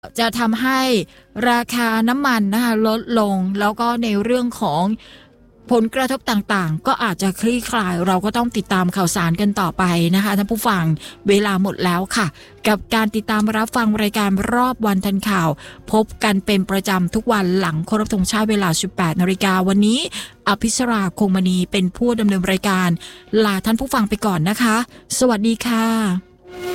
จะทำให้ราคาน้ำมันนะคะลดลงแล้วก็ในเรื่องของผลกระทบต่างๆก็อาจจะคลี่คลายเราก็ต้องติดตามข่าวสารกันต่อไปนะคะท่านผู้ฟังเวลาหมดแล้วค่ะกับการติดตามรับฟังรายการรอบวันทันข่าวพบกันเป็นประจำทุกวันหลังเคารพธงชาติเวลา 18 นาฬิกาวันนี้อภิสราคงมณีเป็นผู้ดำเนินรายการลาท่านผู้ฟังไปก่อนนะคะสวัสดีค่ะ